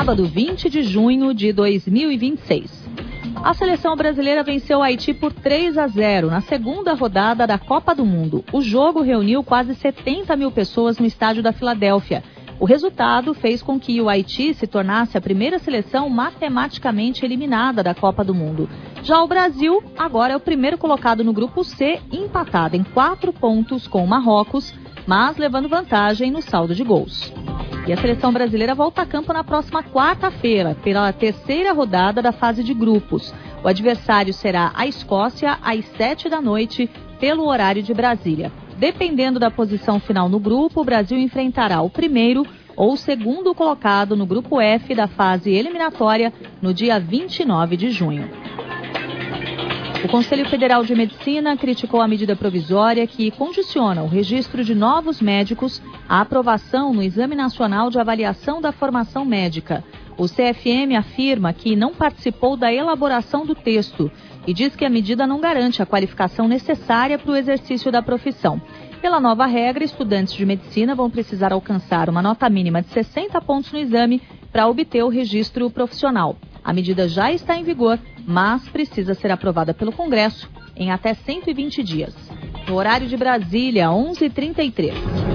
sábado, 20 de junho de 2026. A seleção brasileira venceu o Haiti por 3-0 na segunda rodada da Copa do Mundo. O jogo reuniu quase 70 mil pessoas no estádio da Filadélfia. O resultado fez com que o Haiti se tornasse a primeira seleção matematicamente eliminada da Copa do Mundo. Já o Brasil agora é o primeiro colocado no grupo C, empatado em 4 pontos com o Marrocos, mas levando vantagem no saldo de gols. E a seleção brasileira volta a campo na próxima quarta-feira, pela terceira rodada da fase de grupos. O adversário será a Escócia às 7 da noite, pelo horário de Brasília. Dependendo da posição final no grupo, o Brasil enfrentará o primeiro ou o segundo colocado no grupo F da fase eliminatória no dia 29 de junho. O Conselho Federal de Medicina criticou a medida provisória que condiciona o registro de novos médicos à aprovação no Exame Nacional de Avaliação da Formação Médica. O CFM afirma que não participou da elaboração do texto e diz que a medida não garante a qualificação necessária para o exercício da profissão. Pela nova regra, estudantes de medicina vão precisar alcançar uma nota mínima de 60 pontos no exame para obter o registro profissional. A medida já está em vigor, mas precisa ser aprovada pelo Congresso em até 120 dias. No horário de Brasília, 11h33.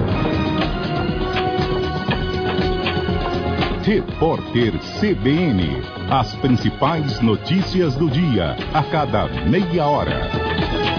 Repórter CBN. As principais notícias do dia, a cada meia hora.